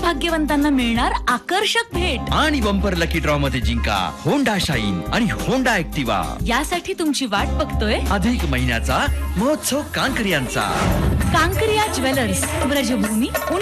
भाग्यवंतांना मिळणार आकर्षक भेट आणि बंपर लकी ड्रॉ मध्ये जिंका होंडा शाईन आणि होंडा ऍक्टिवा. यासाठी तुमची वाट बघतोय अधिक महिन्याचा महोत्सव कांकरियांचा. कांकरिया ज्वेलर्स, ब्रजभूमी.